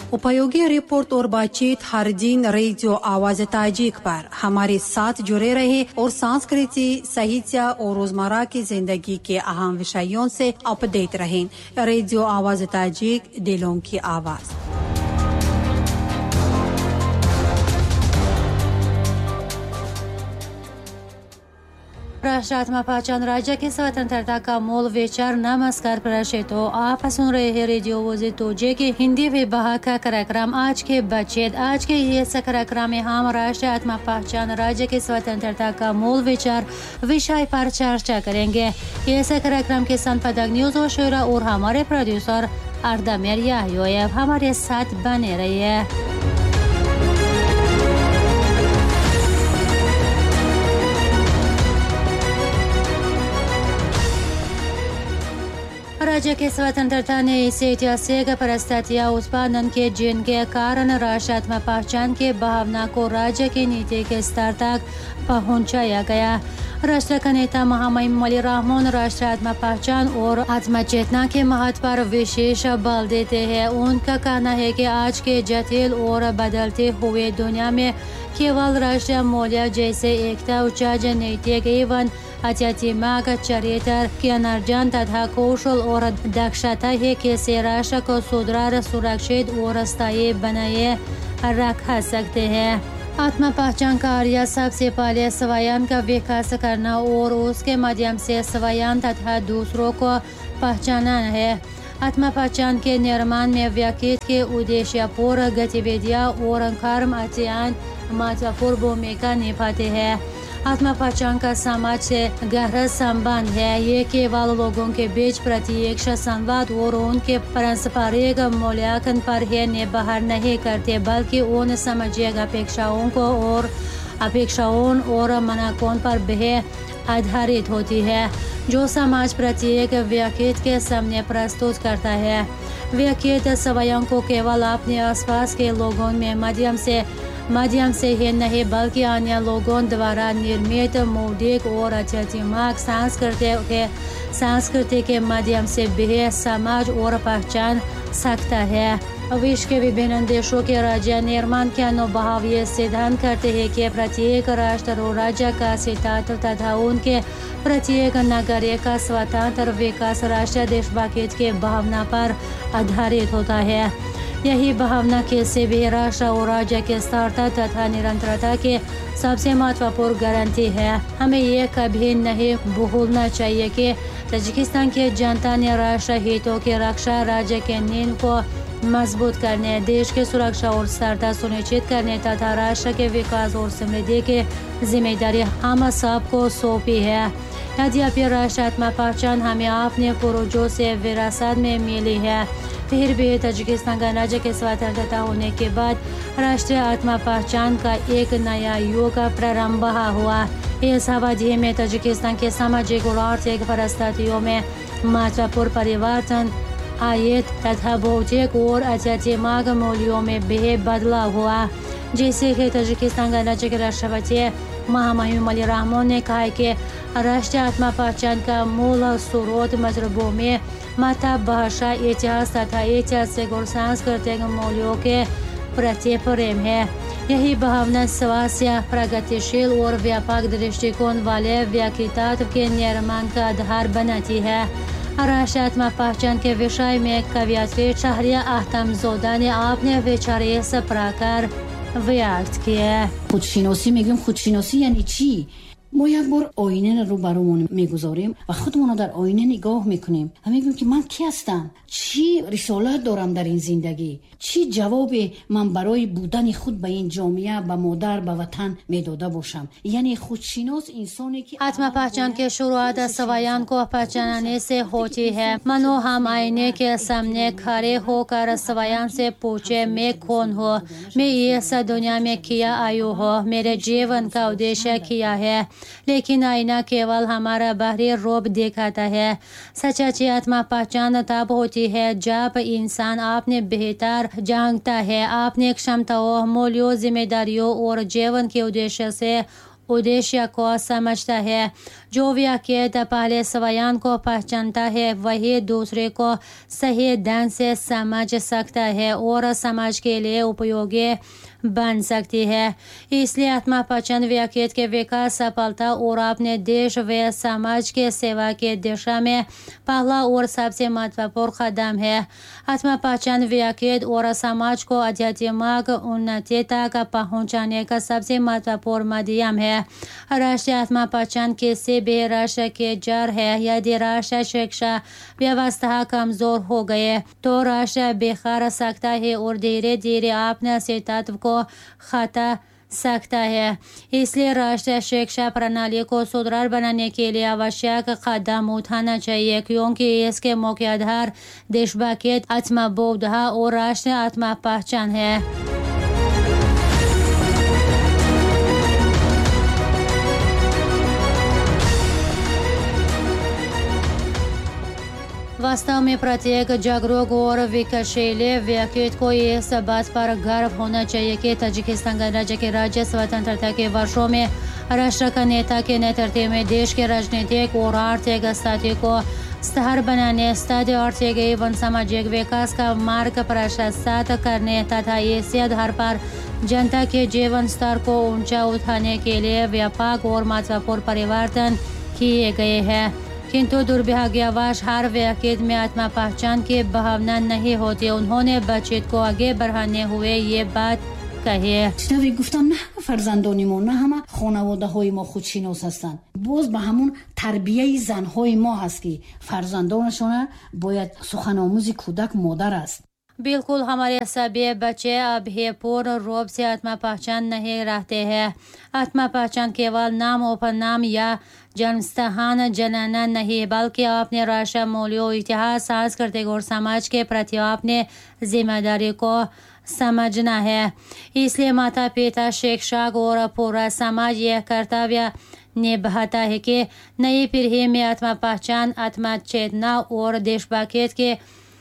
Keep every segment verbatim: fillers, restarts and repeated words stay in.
उपयोगी रिपोर्ट और बातचीत हर दिन रेडियो आवाज ताजिक पर हमारे साथ जुड़े रहे और संस्कृति, साहित्य और रोजमर्रा की जिंदगी के अहम विषयों से अपडेट रहें। रेडियो आवाज ताजिक, दिलों की आवाज। राष्ट्र पहचान राज्य की स्वतंत्रता का मूल विचार। नमस्कार प्रेक्षकों, आप सुन रहे हैं रेडियो वोजे तोजे के हिंदी विभाग का कार्यक्रम आज के बच्चे। आज के इस कार्यक्रम में हम राष्ट्रीय आत्मा पहचान राज्य की स्वतंत्रता का मूल विचार विषय पर चर्चा करेंगे। इस कार्यक्रम के संपादक न्यूज और शोरा और हमारे प्रोड्यूसर अर्दामेर याह्योएव हमारे साथ बने रहिए। राज्य की स्वतंत्रता ने इसे ऐतिहासिक परिस्थितियां उत्पादन के जिनके कारण राष्ट्रात्म पहचान की भावना को राज्य की नीति के स्तर तक पहुंचाया गया। राष्ट्र का नेता महामहिम अली रहमान राष्ट्रात्म पहचान और आत्म चेतना के महत्व पर विशेष बल देते हैं। उनका कहना है कि आज के जटिल और बदलते हुए दुनिया में केवल राष्ट्रीय मूल्य जैसे एकता, उच्च नैतिक एवं आध्यात्मिक चरित्र के अनर्जन तथा कौशल और दक्षता है कैसे राष्ट्र को सुदृढ़, सुरक्षित और स्थायी बनाए रखा सकते हैं। आत्म पहचान कार्य सबसे पहले स्वयं का विकास करना और उसके माध्यम से स्वयं तथा दूसरों को पहचानना है। आत्म पहचान के निर्माण में व्यक्ति के उद्देश्यपूर्ण गतिविधियां और कर्म अत्यंत महत्वपूर्ण भूमिका निभाते हैं। आत्म पहचान का समाज से गहरा संबंध है। ये केवल लोगों के बीच प्रत्यक्ष संवाद और उनके पारस्परिक मूल्यांकन पर ही निर्भर नहीं करते, बल्कि उन सामाजिक अपेक्षाओं को और अपेक्षाओं और मानकों पर भी आधारित होती है जो समाज प्रत्येक व्यक्ति के सामने प्रस्तुत करता है। व्यक्ति स्वयं को केवल अपने आसपास के लोगों में माध्यम से माध्यम से ही नहीं बल्कि अन्य लोगों द्वारा निर्मित मौलिक और आध्यात्मिक संस्कृति के संस्कृति के माध्यम से भी समाज और पहचान सकता है। विश्व के विभिन्न देशों के राज्य निर्माण के अनुभव ये सिद्धांत करते हैं कि प्रत्येक राष्ट्र और राज्य का सिद्धांत तथा उनके प्रत्येक नागरिक का स्वतंत्र विकास राष्ट्रीय देशभक्ति के भावना पर आधारित होता है। यही भावना किसी भी राष्ट्र और राज्य के स्थिरता तथा निरंतरता के सबसे महत्वपूर्ण गारंटी है। हमें ये कभी नहीं भूलना चाहिए कि ताजिकिस्तान की जनता ने राष्ट्र हितों की रक्षा, राज्य के नींव को मजबूत करने, देश की सुरक्षा और स्थिरता सुनिश्चित करने तथा राष्ट्र के विकास और समृद्धि की जिम्मेदारी हम सबको सौंपी है। यद्यपि राष्ट्र आत्म पहचान हमें अपने पूर्वजों से विरासत में मिली है, फिर भी ताजिकिस्तान गणराज्य के स्वतंत्रता होने के बाद राष्ट्रीय आत्म पहचान का एक नया युग प्रारंभ हुआ। इस अवधि में ताजिकिस्तान के सामाजिक और आर्थिक परिस्थितियों में महत्वपूर्ण परिवर्तन आए तथा भौतिक और आध्यात्मिक मूल्यों में भी बदलाव हुआ। जैसे कि ताजिकिस्तान गणराज्य के राष्ट्रपति महामहिम अली रहमान ने कहा कि राष्ट्रीय आत्म पहचान का मूल स्रोत मातृभूमि, माता भाषा, इतिहास तथा ऐतिहासिक और सांस्कृतिक मूल्यों के प्रति प्रेम है। यही भावना स्वास्थ्य, प्रगतिशील और व्यापक दृष्टिकोण वाले व्यक्तित्व के निर्माण का आधार बनाती है। राष्ट्रीय आत्म पहचान के विषय में कवियत्री शहरिया अहतमज़ोदा ने अपने विचार इस प्रकार व्यक्त किए। خودشناسی میگیم. خودشناسی یعنی چی؟ ما یک بار آینه رو برامون میگذاریم و خودمون رو در آینه نگاه میکنیم و میگیم که من کی هستم، چی رسالت دارم در این زندگی، چی جواب من برای بودن خود به این جامعه، به مادر، به وطن میداده باشم. یعنی خودشناس इंसानी की आत्म पहचान के शुरुआत स्वयं को पहचानने से होती है। मनो हम आईने के सामने खड़े होकर स्वयं से पूछे, मैं कौन हूँ, मैं इस दुनिया में क्या आयु हूँ, मेरे जीवन का उद्देश्य क्या है। लेकिन आईना केवल हमारा बाहरी रूप दिखाता है। सच्ची आत्म पहचान तब होती है जब इंसान अपने बेहतर जानता है, अपने क्षमताओं, मूल्यों, जिम्मेदारियों और जीवन के उद्देश्य से उद्देश्य को समझता है। जो व्यक्ति पहले स्वयं को पहचानता है वही दूसरे को सही ढंग से समझ सकता है और समाज के लिए उपयोगी बन सकती है। इसलिए आत्मा पहचान व्यक्ति के विकास, सफलता और अपने देश व समाज के सेवा के दिशा में पहला और सबसे महत्वपूर्ण कदम है। आत्मा पहचान व्यक्ति और समाज को आध्यात्मिक उन्नति तक पहुंचाने का सबसे महत्वपूर्ण माध्यम है। राष्ट्रीय आत्मा पहचान किसी भी राष्ट्र की जड़ है। यदि राष्ट्रीय शिक्षा व्यवस्था कमजोर हो गए तो राष्ट्र बिखर सकता है और धीरे धीरे अपने अस्तित्व को खता सकता है। इसलिए राष्ट्रीय शिक्षा प्रणाली को सुदृढ़ बनाने के लिए आवश्यक कदम उठाना चाहिए, क्योंकि इसके मुख्य आधार देशभक्ति, आत्मबोध और राष्ट्रीय आत्मा पहचान है। वास्तव में प्रत्येक जागरूक और विकासशील व्यक्ति को इस बात पर गर्व होना चाहिए कि ताजिकिस्तान गणराज्य के राज्य स्वतंत्रता के वर्षों में राष्ट्र का नेता के नेतृत्व में देश के राजनीतिक और आर्थिक स्थिति को स्थिर बनाने, स्थायी आर्थिक एवं सामाजिक विकास का मार्ग प्रशस्त करने तथा इसी आधार पर जनता के जीवन स्तर को ऊंचा उठाने के लिए व्यापक और महत्वपूर्ण परिवर्तन किए गए हैं। किंतु दुर्भाग्यवश हर व्यक्ति में आत्मा पहचान की भावना नहीं होती। उन्होंने बचत को आगे बढ़ाने हुए ये बात कही. شنوی گفتم نه فرزندانیمون نه همه خانواده های ما خودشیناس هستند. باز به همون تربیه زنهای ما هست که فرزندانشون باید سخن آموز کودک مادر است. बिल्कुल हमारे सभी बच्चे अभी पूर्ण रूप से आत्मा पहचान नहीं रहते हैं। आत्मा पहचान केवल नाम, उपनाम या जन्मस्थान जनना नहीं, बल्कि अपने राष्ट्र मूल्यों, इतिहास, सांस्कृतिक और समाज के प्रति अपने जिम्मेदारी को समझना है। इसलिए माता पिता, शिक्षक और पूरा समाज यह कर्तव्य निभाता है कि नई पीढ़ी में आत्मा पहचान, आत्मा चेतना और देशभक्ति के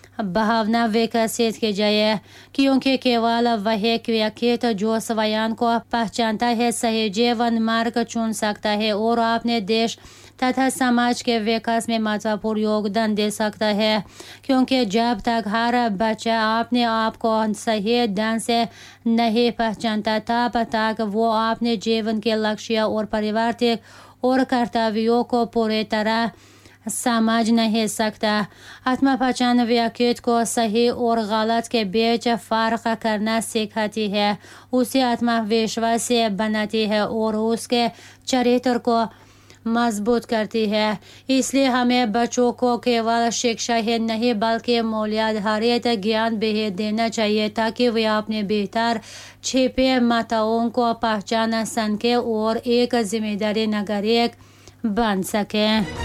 भावना विकसित की जाए, क्योंकि केवल वही व्यक्ति जो स्वयं को पहचानता है सही जीवन मार्ग चुन सकता है और अपने देश तथा समाज के विकास में महत्वपूर्ण योगदान दे सकता है। क्योंकि जब तक हर बच्चा अपने आप को सही ढंग से नहीं पहचानता तब तक वो अपने जीवन के लक्ष्य और पारिवारिक और कर्तव्यों को पूरी तरह समझ नहीं सकता। आत्मा पहचान व्यक्ति को सही और गलत के बीच फर्क करना सिखाती है, उसे आत्मविश्वासी बनाती है और उसके चरित्र को मजबूत करती है। इसलिए हमें बच्चों को केवल शिक्षा ही नहीं बल्कि मूल्याधारित ज्ञान भी देना चाहिए, ताकि वे अपने भीतर छिपे महत्वों को पहचान सकें और एक जिम्मेदारी नागरिक बन सकें।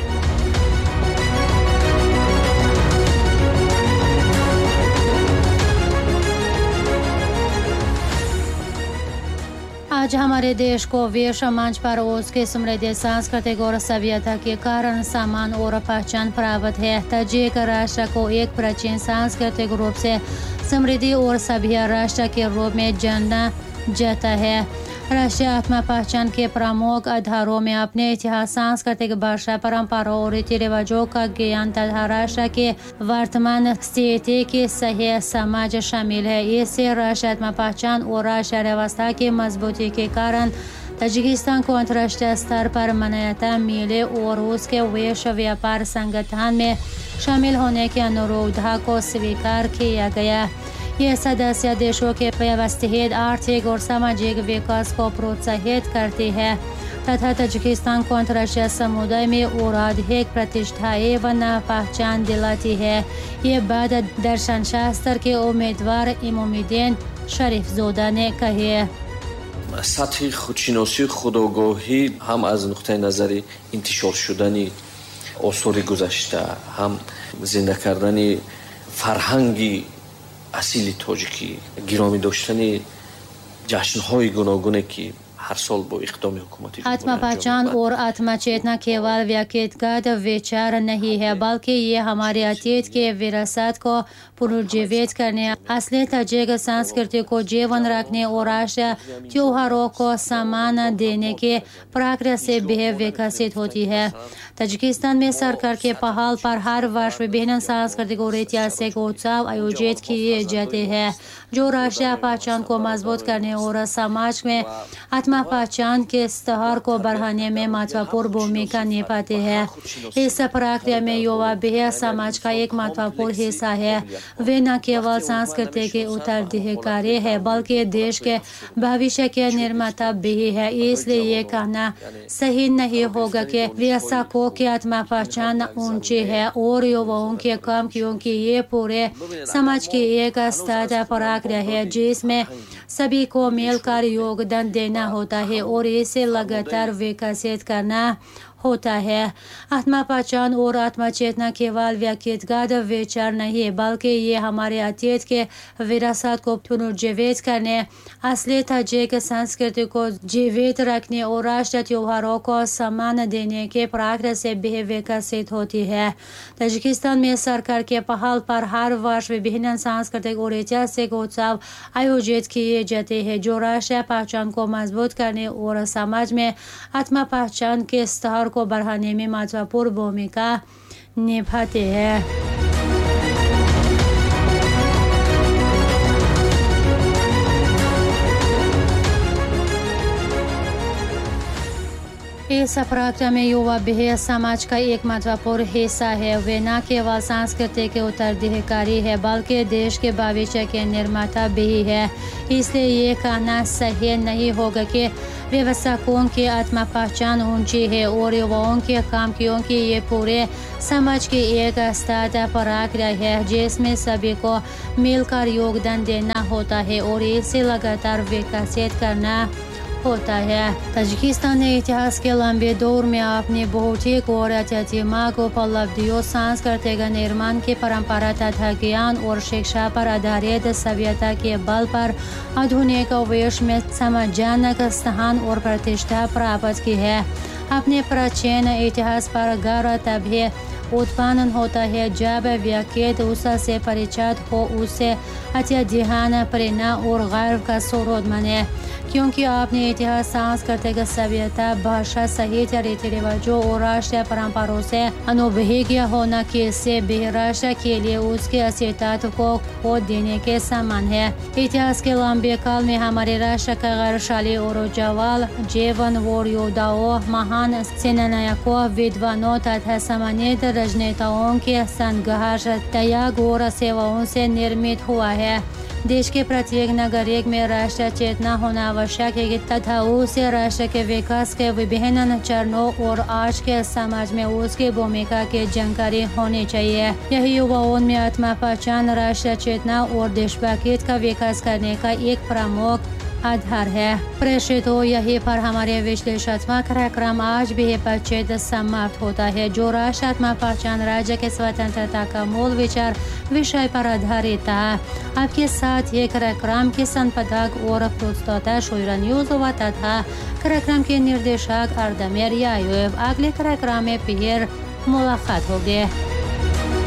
आज हमारे देश को विश्व मंच पर उसके समृद्ध सांस्कृतिक और सभ्यता के कारण सम्मान और पहचान प्राप्त है। ताजिक राष्ट्र को एक प्राचीन सांस्कृतिक रूप से समृद्धि और सभ्य राष्ट्र के रूप में जाना जाता है। राष्ट्रीय आत्मा पहचान के प्रमुख आधारों में अपने इतिहास, सांस्कृतिक, भाषा, परंपराओं और रीति रिवाजों का ज्ञान तथा राष्ट्र के वर्तमान स्थिति की सही समझ शामिल है। इससे राष्ट्रीय आत्मा पहचान और राष्ट्रीय व्यवस्था की मजबूती के कारण ताजिकिस्तान को अंतर्राष्ट्रीय स्तर पर मान्यता मिले और उसके विश्व व्यापार संगठन में शामिल होने के अनुरोध को स्वीकार किया गया। ये सदस्य देशों के व्यवस्थित आर्थिक और सामाजिक विकास को प्रोत्साहित करती है तथा ताजिकिस्तान को अंतर्राष्ट्रीय समुदाय में और अधिक प्रतिष्ठा एवं पहचान दिलाती है। ये बात दर्शन शास्त्र के उम्मीदवार इमामुद्दीन शरीफज़ोदा ने कही है। سطح خودشناسی خودآگاهی هم از نقطه نظر انتشار شدن آثار گذشته، هم زنده کردن فرهنگی اصیل تاجیکی، گرامی داشتن جشن‌های گوناگونی که هر سال با اقدام حکومت आत्मा पहचान और आत्मा चेतना केवल व्यक्तिगत विचार नहीं है बल्कि ये हमारे अतीत के विरासत को पुनर्जीवित करने, असली तजिक संस्कृति को जीवन रखने और राष्ट्रीय त्योहारों को सम्मान देने के प्रक्रिया से भी विकसित होती है। तजिकिस्तान में सरकार के पहल पर हर वर्ष विभिन्न सांस्कृतिक और ऐतिहासिक उत्सव आयोजित किए जाते हैं जो राष्ट्रीय पहचान को मजबूत करने और समाज में आत्मा पहचान के स्तर को बढ़ाने में महत्वपूर्ण भूमिका निभाते हैं। इस प्रक्रिया में युवा भी समाज का एक महत्वपूर्ण हिस्सा है। वे न केवल संस्कृति के उत्तराधिकारी है बल्कि देश के भविष्य के निर्माता भी है। इसलिए ये कहना सही नहीं होगा कि वयस्कों की आत्मा पहचान ऊंची है और युवाओं के कम, क्योंकि ये पूरे समाज की एक सतत प्रक्रिया है जिसमें सभी को मिलकर योगदान देना होता है और इसे लगातार विकसित करना होता है। आत्मा पहचान और आत्मा चेतना केवल व्यक्तिगत विचार नहीं बल्कि ये हमारे अतीत के विरासत को पुनर्जीवित करने, असली तजिक संस्कृति को जीवित रखने और राष्ट्रीय त्योहारों को सम्मान देने के प्रक्रिया से भी विकसित होती है। तजिकिस्तान में सरकार के पहल पर हर वर्ष विभिन्न सांस्कृतिक और ऐतिहासिक उत्सव आयोजित किए जाते हैं जो राष्ट्रीय पहचान को मजबूत करने और समाज में आत्मा पहचान के स्तर को बढ़ाने में महत्वपूर्ण भूमिका निभाते हैं। इस प्रक्रिया में युवा भी समाज का एक महत्वपूर्ण हिस्सा है। वे न केवल संस्कृति के उत्तराधिकारी है बल्कि देश के भविष्य के निर्माता भी है। इसलिए ये कहना सही नहीं होगा कि व्यवसायों की आत्मा पहचान ऊंची है और युवाओं के काम, क्योंकि ये पूरे समाज की एक सतत प्रक्रिया है जिसमें सभी को मिलकर योगदान देना होता है और इसे लगातार विकसित करना होता है। तजिकिस्तान ने इतिहास के लंबे दौर में अपनी भौतिक और आध्यात्मिक उपलब्धियों, सांस्कृतिक निर्माण की परंपरा तथा ज्ञान और शिक्षा पर आधारित सभ्यता के बल पर आधुनिक विश्व में सम्मानजनक स्थान और प्रतिष्ठा प्राप्त की है। अपने प्राचीन इतिहास पर गर्व तभी उत्पन्न होता है जब व्यक्ति उससे परिचित हो, उससे अत्यधिक प्रेरणा और गर्व का स्रोत बने, क्योंकि अपने इतिहास, सांस्कृतिक सभ्यता, भाषा सहित रीति रिवाजों और राष्ट्रीय परंपराओं से अनुभवज्ञ होना किसी भी राष्ट्र के लिए उसके अस्तित्व को खो देने के समान है। इतिहास के लंबे काल में हमारे राष्ट्र का गौरवशाली और उज्ज्वल जीवन और योद्धाओं, महान सेनानायकों, विद्वानों तथा सम्मानित राजनेताओं के संघर्ष, त्याग और सेवाओं से निर्मित हुआ है। देश के प्रत्येक नागरिक में राष्ट्रीय चेतना होना आवश्यक है तथा उसे राष्ट्र के विकास के विभिन्न चरणों और आज के समाज में उसकी भूमिका की जानकारी होनी चाहिए। यही युवाओं में आत्मा पहचान, राष्ट्रीय चेतना और देशभक्ति का विकास करने का एक प्रमुख आधार है। प्रेषित हो यही पर हमारे विश्लेषणात्मक कार्यक्रम आज भी बातचीत समाप्त होता है जो राष्ट्र आत्मा पहचान राज्य के स्वतंत्रता का मूल विचार विषय पर आधारित था। आपके साथ ये कार्यक्रम के संपादक और प्रस्तुता शोयरा न्यूज हुआ तथा कार्यक्रम के निर्देशक अर्दमेर यायूब। अगले कार्यक्रम में फिर मुलाकात होगी।